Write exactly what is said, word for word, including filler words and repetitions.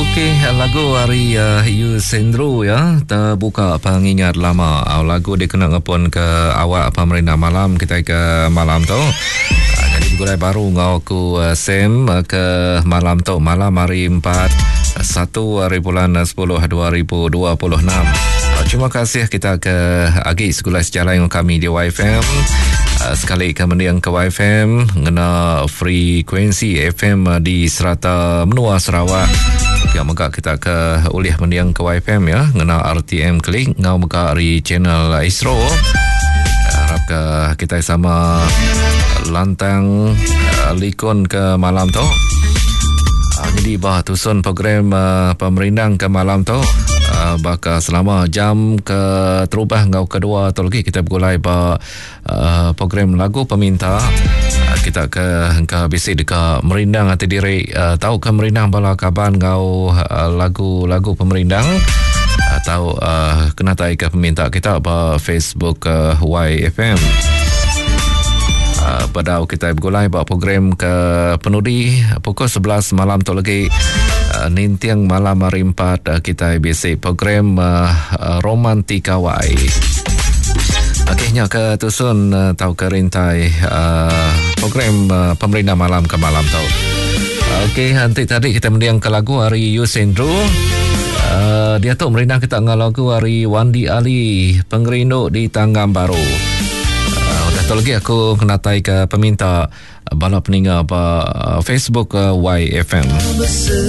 Okey, lagu hari uh, Yusendro ya, terbuka pengingat lama. Uh, lagu dia kena ngepon ke awak pemerintah malam kita ke malam tu. Uh, jadi gulai baru ngau ku uh, Sam uh, ke malam tu, malam hari empat satu hari bulan sepuluh dua ribu dua puluh enam. Uh, terima kasih kita ke Agi segulai sejarah yang kami di Y F M. Uh, sekali kemudian ke Y F M ngena frekuensi F M di serata menua Sarawak. Ya, maka kita ke uliah mendiang ke Y F M ya, ngena R T M klik ngau maka di channel Isro. Harap ke kita sama lantang uh, likun ke malam tu. Uh, jadi bah tusun program uh, pemerintah ke malam tu. Uh, bakal selama jam ke terubah ngau kedua tu lagi kita bergulai bah uh, program lagu peminta. Uh, kita ke ke bisi dekat merindang hati diri uh, tahu ke merindang bala kaban ngau uh, lagu-lagu pemerintah uh, tahu uh, kena tai ke peminta kita bah Facebook uh, Y F M. Uh, pada kita bergulai bah program ke penudi pukul sebelas malam tu lagi. Uh, nintiang malam hari empat uh, kita bisi program uh, uh, Romantika Y. Akhirnya ke tusun uh, tahu ke rintai uh, program uh, pemerintah malam ke malam tahu. Okey, nanti tadi kita mendiang ke lagu hari Yusendro. Uh, dia tu merindang kita dengan lagu hari Wandi Ali Pengerindu di Tanggam Baru. Uh, dah tu lagi aku kena tai ke peminta uh, bala peninggal apa uh, Facebook uh, Y F M.